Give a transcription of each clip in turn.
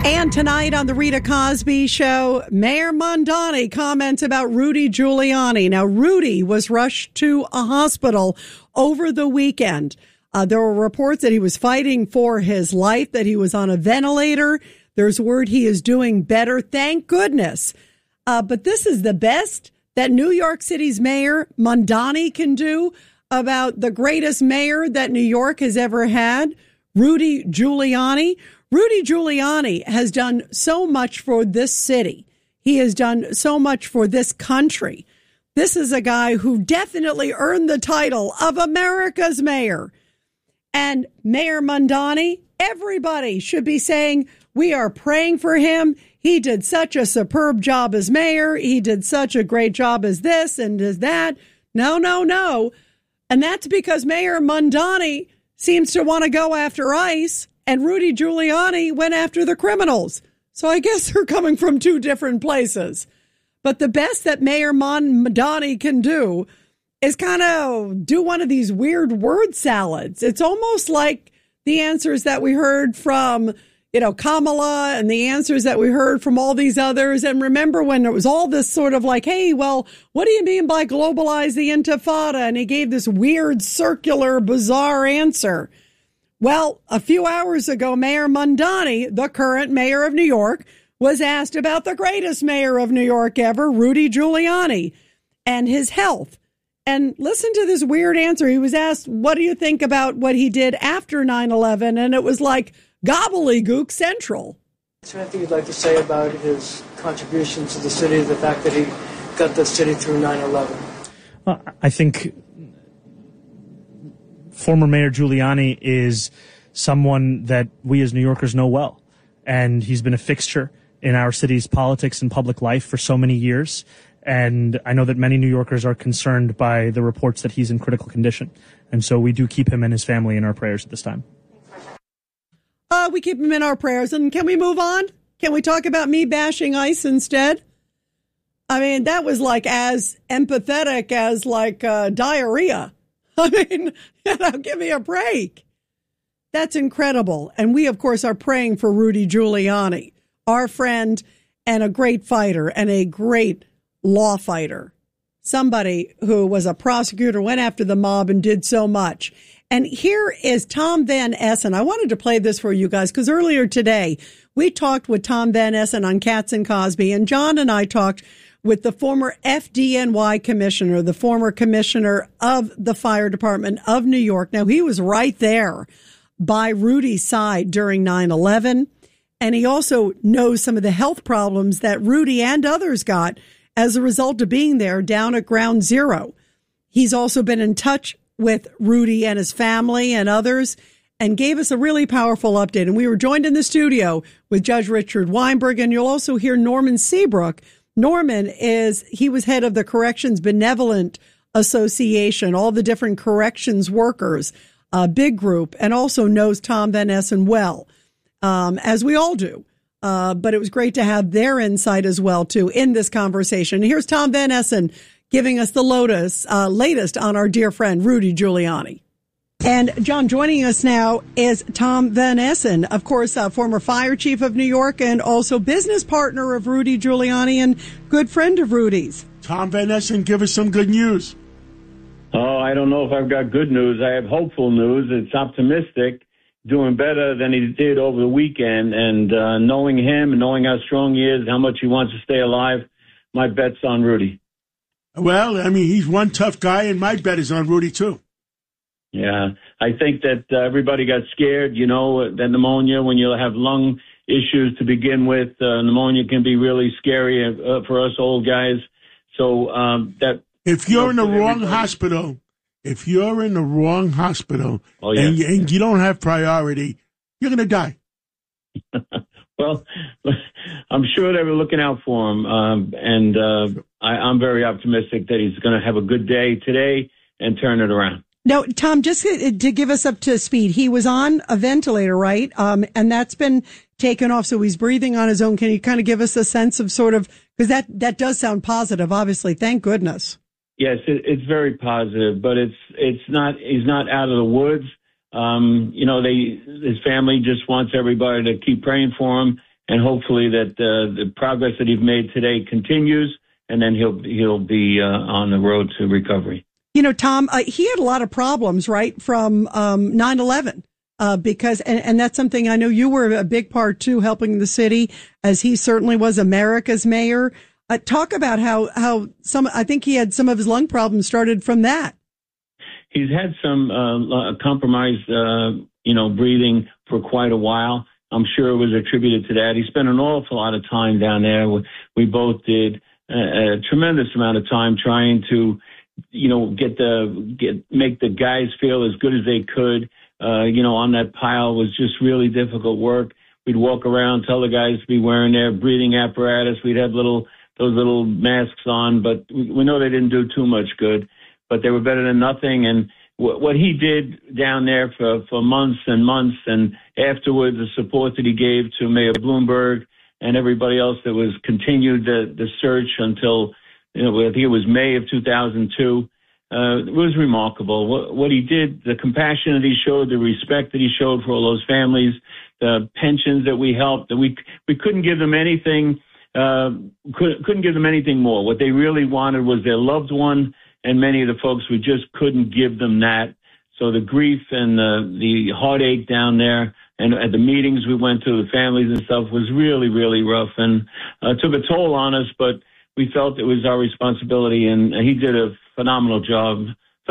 And tonight on the Rita Cosby Show, Mayor Mamdani comments about Rudy Giuliani. Now, Rudy was rushed to a hospital over the weekend. There were reports that he was fighting for his life, that he was on a ventilator. There's word he is doing better, thank goodness. But this is the best that New York City's Mayor Mamdani can do about the greatest mayor that New York has ever had, Rudy Giuliani. Rudy Giuliani has done so much for this city. He has done so much for this country. This is a guy who definitely earned the title of America's mayor. And Mayor Mamdani, everybody should be saying, we are praying for him. He did such a superb job as mayor. He did such a great job as this and as that. No. And that's because Mayor Mamdani seems to want to go after ICE. And Rudy Giuliani went after the criminals. So I guess they're coming from two different places. But the best that Mayor Mamdani can do is kind of do one of these weird word salads. It's almost like the answers that we heard from, Kamala and the answers that we heard from all these others. And remember when it was all this sort of like, hey, well, what do you mean by globalize the intifada? And he gave this weird, circular, bizarre answer. Well, a few hours ago, Mayor Mamdani, the current mayor of New York, was asked about the greatest mayor of New York ever, Rudy Giuliani, and his health. And listen to this weird answer. He was asked, what do you think about what he did after 9/11? And it was like gobbledygook central. Is there anything you'd like to say about his contribution to the city, the fact that he got the city through 9/11? Well, I think former Mayor Giuliani is someone that we as New Yorkers know well, and he's been a fixture in our city's politics and public life for so many years. And I know that many New Yorkers are concerned by the reports that he's in critical condition. And so we do keep him and his family in our prayers at this time. We keep him in our prayers. And can we move on? Can we talk about me bashing ICE instead? I mean, that was like as empathetic as like diarrhea. I mean, give me a break. That's incredible. And we, of course, are praying for Rudy Giuliani, our friend and a great fighter and a great law fighter. Somebody who was a prosecutor, went after the mob and did so much. And here is Tom Van Essen. I wanted to play this for you guys because earlier today we talked with Tom Van Essen on Cats and Cosby, and John and I talked with the former FDNY commissioner, the former commissioner of the fire department of New York. Now, he was right there by Rudy's side during 9/11. And he also knows some of the health problems that Rudy and others got as a result of being there down at Ground Zero. He's also been in touch with Rudy and his family and others and gave us a really powerful update. And we were joined in the studio with Judge Richard Weinberg, and you'll also hear Norman Seabrook. Norman he was head of the Corrections Benevolent Association, all the different corrections workers, a big group, and also knows Tom Van Essen well, as we all do. But it was great to have their insight as well, too, in this conversation. Here's Tom Van Essen giving us the latest on our dear friend, Rudy Giuliani. And, John, joining us now is Tom Van Essen, of course, former fire chief of New York and also business partner of Rudy Giuliani and good friend of Rudy's. Tom Van Essen, give us some good news. Oh, I don't know if I've got good news. I have hopeful news. It's optimistic, doing better than he did over the weekend. And knowing him and knowing how strong he is, how much he wants to stay alive, my bet's on Rudy. Well, I mean, he's one tough guy, and my bet is on Rudy, too. Yeah, I think that everybody got scared, that pneumonia, when you have lung issues to begin with, pneumonia can be really scary for us old guys. So that... If you're in the wrong hospital, oh, yeah. and you don't have priority, you're going to die. Well, I'm sure they were looking out for him, and I'm very optimistic that he's going to have a good day today and turn it around. Now, Tom, just to give us up to speed, he was on a ventilator, right? And that's been taken off, so he's breathing on his own. Can you kind of give us a sense of sort of, because that does sound positive, obviously. Thank goodness. Yes, it's very positive, but he's not out of the woods. His family just wants everybody to keep praying for him. hopefully that the progress that he's made today continues, and then he'll be on the road to recovery. You know, Tom, he had a lot of problems, right, from 9/11. Because, and that's something I know you were a big part too, helping the city, as he certainly was America's mayor. Talk about how I think he had some of his lung problems started from that. He's had some compromised, breathing for quite a while. I'm sure it was attributed to that. He spent an awful lot of time down there. We both did a tremendous amount of time trying to, make the guys feel as good as they could. On that pile was just really difficult work. We'd walk around, tell the guys to be wearing their breathing apparatus. We'd have those little masks on, but we know they didn't do too much good, but they were better than nothing. And what he did down there for months and months, and afterwards, the support that he gave to Mayor Bloomberg and everybody else that was continued the search until, I think it was May of 2002. It was remarkable what he did, the compassion that he showed, the respect that he showed for all those families, the pensions that we helped. That we couldn't give them anything, couldn't give them anything more. What they really wanted was their loved one, and many of the folks, we just couldn't give them that. So the grief and the heartache down there, and at the meetings we went to, the families and stuff, was really, really rough, and took a toll on us. But we felt it was our responsibility, and he did a phenomenal job.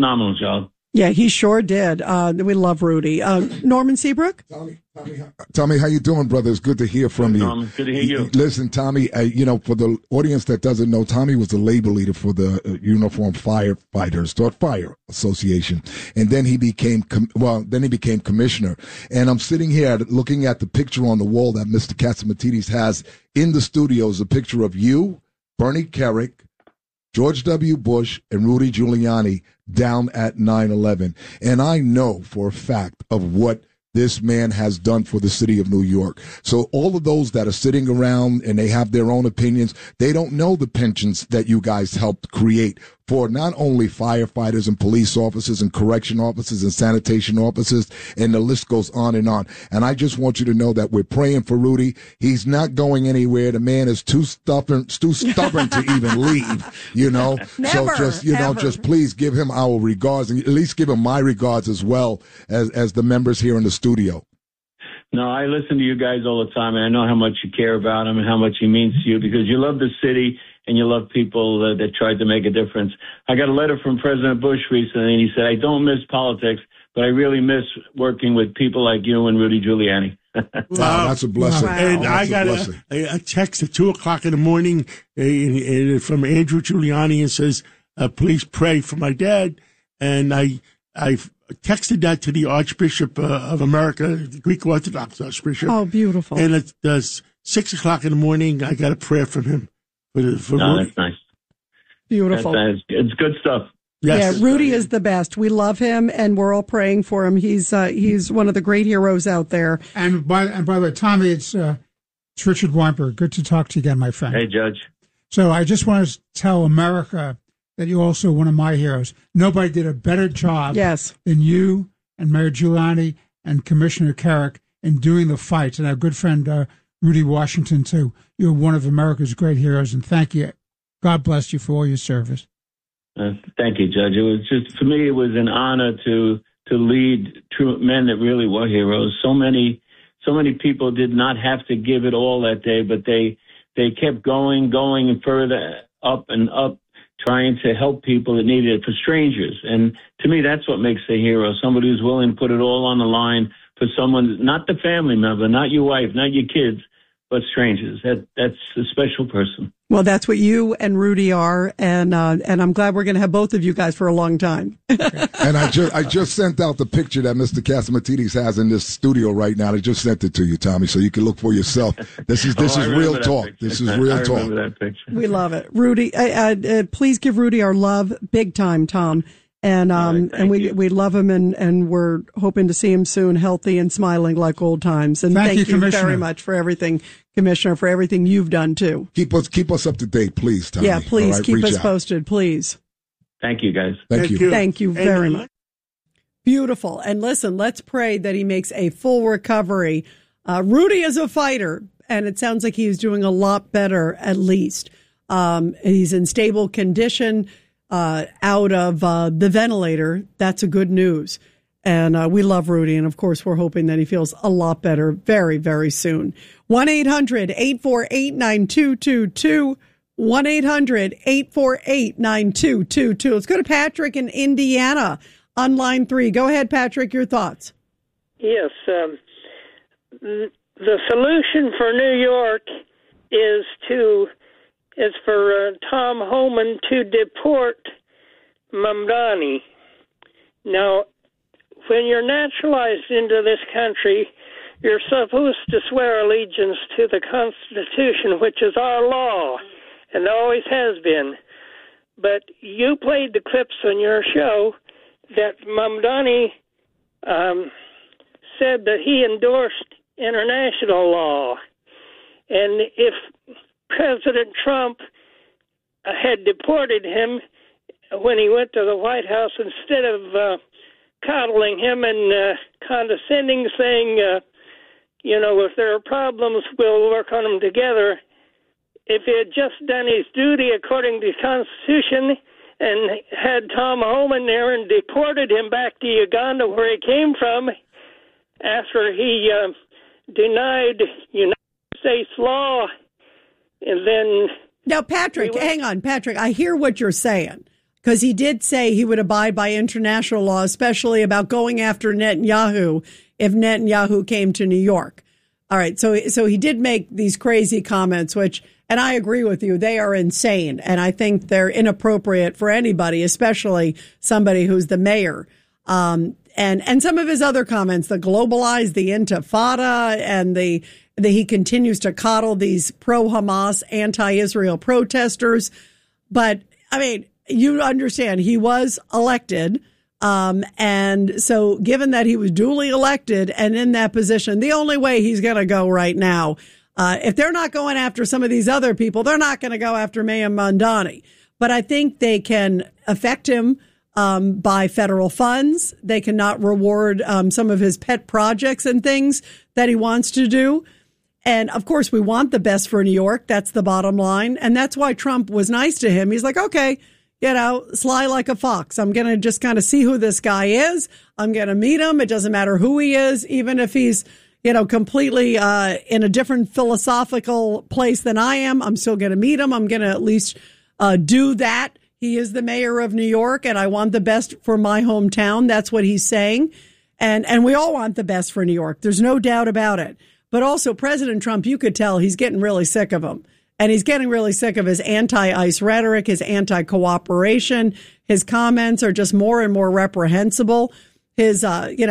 Yeah, he sure did. We love Rudy. Norman Seabrook? Tommy, how you doing, brother? It's good to hear from you. Norman, good to hear you. Listen, Tommy, for the audience that doesn't know, Tommy was the labor leader for the Uniformed Firefighters, or Fire Association. And then he became commissioner. And I'm sitting here looking at the picture on the wall that Mr. Catsimatidis has in the studios, a picture of you, Bernie Kerik, George W. Bush, and Rudy Giuliani down at 9/11. And I know for a fact of what this man has done for the city of New York. So all of those that are sitting around and they have their own opinions, they don't know the pensions that you guys helped create for not only firefighters and police officers and correction officers and sanitation officers, and the list goes on and on. And I just want you to know that we're praying for Rudy. He's not going anywhere. The man is too stubborn to even leave, Never, so just please give him our regards, and at least give him my regards as well as the members here in the studio. No, I listen to you guys all the time, and I know how much you care about him and how much he means to you, because you love the city and you love people that tried to make a difference. I got a letter from President Bush recently, and he said, I don't miss politics, but I really miss working with people like you and Rudy Giuliani. Wow, that's a blessing. Wow. And I got a text at 2:00 in the morning from Andrew Giuliani, and says, please pray for my dad. And I texted that to the Archbishop of America, the Greek Orthodox Archbishop. Oh, beautiful. And at 6:00 in the morning, I got a prayer from him. For that's nice. Beautiful. It's good stuff. Yes. Yeah, Rudy is the best. We love him, and we're all praying for him. He's one of the great heroes out there. And by the way, Tommy, it's Richard Weinberg. Good to talk to you again, my friend. Hey, Judge. So I just want to tell America that you're also one of my heroes. Nobody did a better job than you and Mayor Giuliani and Commissioner Kerik in doing the fight. And our good friend Rudy Washington, too. You're one of America's great heroes, and thank you. God bless you for all your service. Thank you, Judge. It was just, for me, it was an honor to lead true men that really were heroes. So many people did not have to give it all that day, but they kept going and further up and up, trying to help people that needed it, for strangers. And to me, that's what makes a hero, somebody who's willing to put it all on the line for someone, not the family member, not your wife, not your kids, but strangers. That's a special person. Well, that's what you and Rudy are, and I'm glad we're going to have both of you guys for a long time. And I just sent out the picture that Mr. Catsimatidis has in this studio right now. I just sent it to you, Tommy, so you can look for yourself. This is real talk. Picture. This is real talk. I remember that picture. We love it, Rudy. Please give Rudy our love, big time, Tom. And we love him, and we're hoping to see him soon, healthy and smiling like old times. And thank you very much for everything, Commissioner, for everything you've done too. Keep us up to date, please, Tommy. Yeah, please keep us out. Posted, please. Thank you, guys. Thank you. Thank you very much. Beautiful. And listen, let's pray that he makes a full recovery. Rudy is a fighter, and it sounds like he's doing a lot better, at least. He's in stable condition, out of the ventilator. That's a good news. And we love Rudy. And, of course, we're hoping that he feels a lot better very, very soon. 1-800-848-9222. 1-800-848-9222. Let's go to Patrick in Indiana on line 3. Go ahead, Patrick, your thoughts. Yes. The solution for New York is for Tom Homan to deport Mamdani. Now, when you're naturalized into this country, you're supposed to swear allegiance to the Constitution, which is our law, and always has been. But you played the clips on your show that Mamdani said that he endorsed international law. And if President Trump had deported him when he went to the White House, instead of coddling him and condescending, saying, if there are problems, we'll work on them together. If he had just done his duty according to the Constitution and had Tom Homan there and deported him back to Uganda, where he came from, after he denied United States law, and then... Now, Patrick, hang on. Patrick, I hear what you're saying, because he did say he would abide by international law, especially about going after Netanyahu if Netanyahu came to New York. All right, so he did make these crazy comments, which, and I agree with you, they are insane, and I think they're inappropriate for anybody, especially somebody who's the mayor. And some of his other comments, the globalize, the intifada, and he continues to coddle these pro-Hamas, anti-Israel protesters. But, I mean, you understand, he was elected. And so given that he was duly elected and in that position, the only way he's going to go right now, if they're not going after some of these other people, they're not going to go after Mayor Mamdani. But I think they can affect him by federal funds. They cannot reward some of his pet projects and things that he wants to do. And, of course, we want the best for New York. That's the bottom line. And that's why Trump was nice to him. He's like, okay, sly like a fox. I'm going to just kind of see who this guy is. I'm going to meet him. It doesn't matter who he is, even if he's, completely in a different philosophical place than I am. I'm still going to meet him. I'm going to at least do that. He is the mayor of New York, and I want the best for my hometown. That's what he's saying. And we all want the best for New York. There's no doubt about it. But also, President Trump, you could tell he's getting really sick of him. And he's getting really sick of his anti-ICE rhetoric, his anti-cooperation. His comments are just more and more reprehensible. He's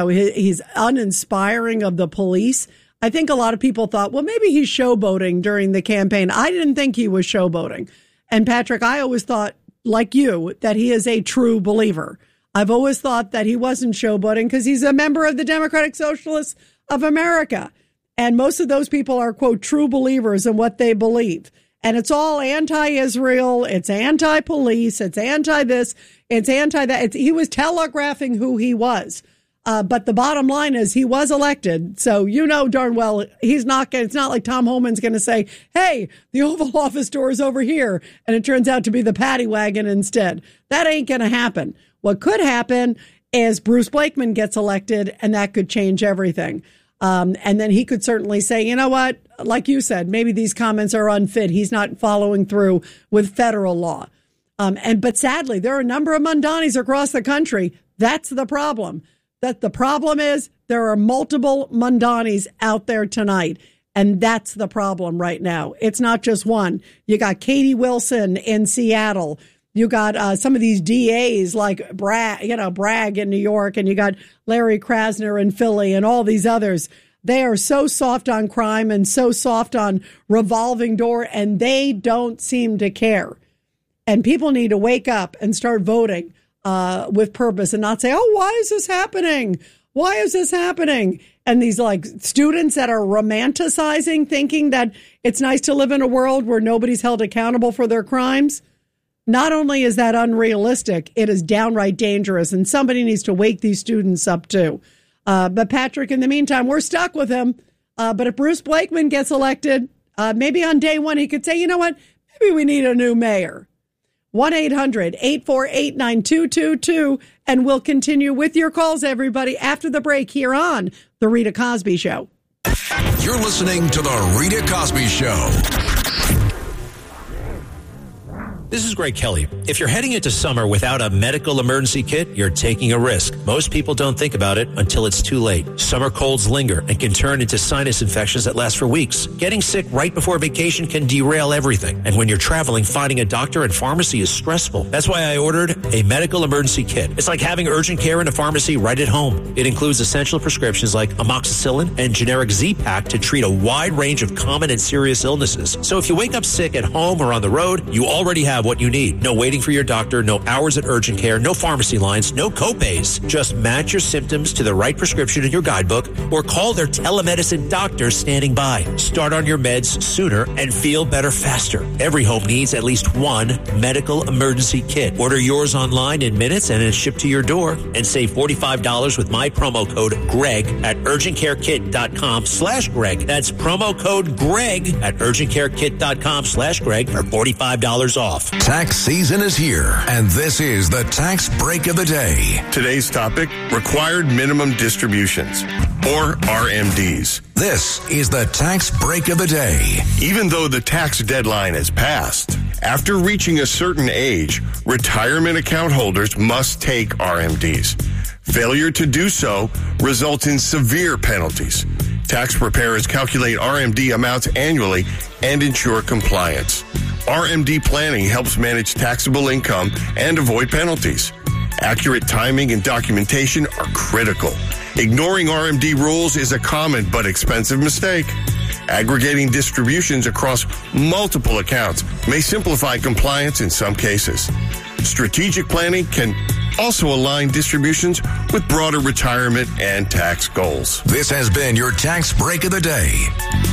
uninspiring of the police. I think a lot of people thought, well, maybe he's showboating during the campaign. I didn't think he was showboating. And Patrick, I always thought, like you, that he is a true believer. I've always thought that he wasn't showboating because he's a member of the Democratic Socialists of America. And most of those people are, quote, true believers in what they believe. And it's all anti-Israel. It's anti-police. It's anti-this. It's anti-that. He was telegraphing who he was. But the bottom line is he was elected. So darn well it's not like Tom Homan's going to say, hey, the Oval Office door is over here. And it turns out to be the paddy wagon instead. That ain't going to happen. What could happen is Bruce Blakeman gets elected, and that could change everything. And then he could certainly say, you know what, like you said, maybe these comments are unfit. He's not following through with federal law. But sadly, there are a number of Mamdanis across the country. That's the problem. That the problem is there are multiple Mamdanis out there tonight. And that's the problem right now. It's not just one. You got Katie Wilson in Seattle. You got some of these DAs like Bragg in New York, and you got Larry Krasner in Philly and all these others. They are so soft on crime and so soft on revolving door, and they don't seem to care. And people need to wake up and start voting with purpose and not say, oh, why is this happening? Why is this happening? And these students that are romanticizing, thinking that it's nice to live in a world where nobody's held accountable for their crimes. Not only is that unrealistic, it is downright dangerous, and somebody needs to wake these students up too. But Patrick, in the meantime, we're stuck with him. But if Bruce Blakeman gets elected, maybe on day one, he could say, you know what? Maybe we need a new mayor. 1-800-848-9222. And we'll continue with your calls, everybody, after the break here on The Rita Cosby Show. You're listening to The Rita Cosby Show. This is Greg Kelly. If you're heading into summer without a medical emergency kit, you're taking a risk. Most people don't think about it until it's too late. Summer colds linger and can turn into sinus infections that last for weeks. Getting sick right before vacation can derail everything. And when you're traveling, finding a doctor and pharmacy is stressful. That's why I ordered a medical emergency kit. It's like having urgent care in a pharmacy right at home. It includes essential prescriptions like amoxicillin and generic Z-Pak to treat a wide range of common and serious illnesses. So if you wake up sick at home or on the road, you already have what you need. No waiting for your doctor, no hours at urgent care, no pharmacy lines, no copays. Just match your symptoms to the right prescription in your guidebook or call their telemedicine doctor standing by. Start on your meds sooner and feel better faster. Every home needs at least one medical emergency kit. Order yours online in minutes and it's shipped to your door, and save $45 with my promo code GREG at urgentcarekit.com/Greg. That's promo code GREG at urgentcarekit.com/Greg for $45 off. Tax season is here, and this is the Tax Break of the Day. Today's topic, required minimum distributions, or RMDs. This is the Tax Break of the Day. Even though the tax deadline has passed, after reaching a certain age, retirement account holders must take RMDs. Failure to do so results in severe penalties. Tax preparers calculate RMD amounts annually and ensure compliance. RMD planning helps manage taxable income and avoid penalties. Accurate timing and documentation are critical. Ignoring RMD rules is a common but expensive mistake. Aggregating distributions across multiple accounts may simplify compliance in some cases. Strategic planning can also align distributions with broader retirement and tax goals. This has been your Tax Break of the Day.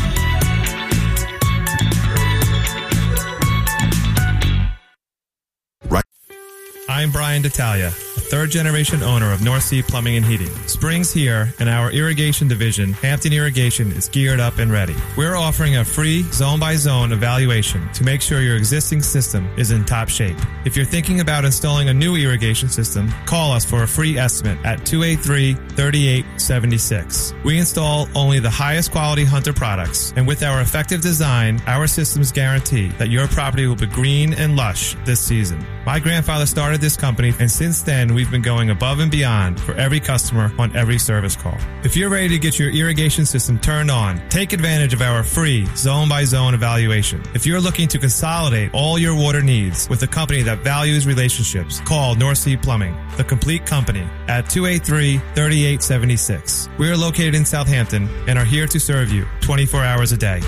I'm Brian D'Italia, a third-generation owner of North Sea Plumbing and Heating. Spring's here, and our irrigation division, Hampton Irrigation, is geared up and ready. We're offering a free zone-by-zone evaluation to make sure your existing system is in top shape. If you're thinking about installing a new irrigation system, call us for a free estimate at 283-3876. We install only the highest quality Hunter products, and with our effective design, our systems guarantee that your property will be green and lush this season. My grandfather started this company, and since then, we've been going above and beyond for every customer on every service call. If you're ready to get your irrigation system turned on, take advantage of our free zone-by-zone evaluation. If you're looking to consolidate all your water needs with a company that values relationships, call North Sea Plumbing, the complete company, at 283-3876. We are located in Southampton and are here to serve you 24 hours a day.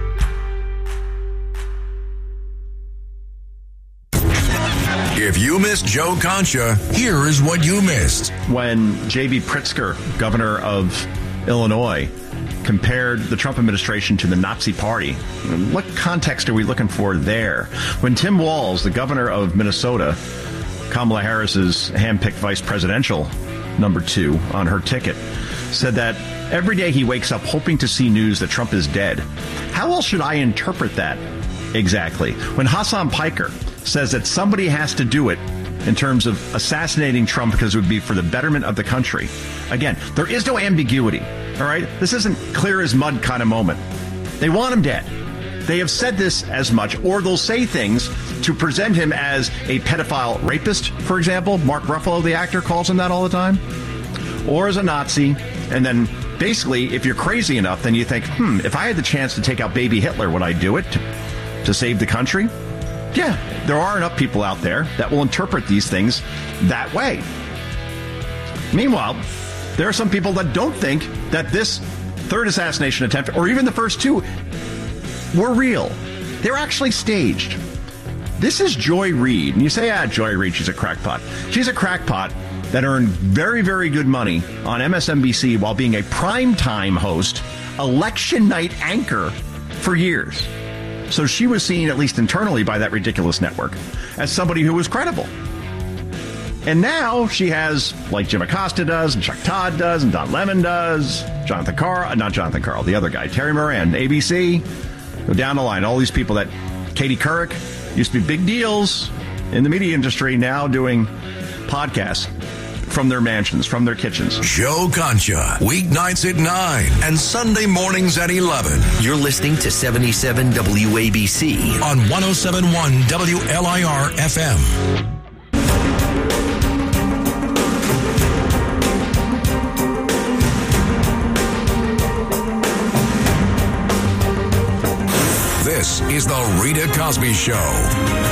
If you missed Joe Concha, here is what you missed. When J.B. Pritzker, governor of Illinois, compared the Trump administration to the Nazi Party, what context are we looking for there? When Tim Walz, the governor of Minnesota, Kamala Harris's handpicked vice presidential number 2 on her ticket, said that every day he wakes up hoping to see news that Trump is dead. How else should I interpret that exactly? When Hassan Piker says that somebody has to do it in terms of assassinating Trump because it would be for the betterment of the country. Again, there is no ambiguity, all right? This isn't clear as mud kind of moment. They want him dead. They have said this as much, or they'll say things to present him as a pedophile rapist, for example. Mark Ruffalo, the actor, calls him that all the time. Or as a Nazi. And then basically, if you're crazy enough, then you think, if I had the chance to take out baby Hitler, would I do it to save the country? Yeah, there are enough people out there that will interpret these things that way. Meanwhile, there are some people that don't think that this third assassination attempt, or even the first two, were real. They're actually staged. This is Joy Reid. And you say, Joy Reid, she's a crackpot. She's a crackpot that earned very, very good money on MSNBC while being a primetime host, election night anchor for years. So she was seen, at least internally by that ridiculous network, as somebody who was credible. And now she has, like Jim Acosta does, and Chuck Todd does, and Don Lemon does, not Jonathan Karl, the other guy, Terry Moran, ABC, go down the line. All these people that Katie Couric used to be big deals in the media industry, now doing podcasts from their mansions, from their kitchens. Joe Concha, weeknights at 9 and Sunday mornings at 11. You're listening to 77 WABC on 107.1 WLIR FM. This is the Rita Cosby Show.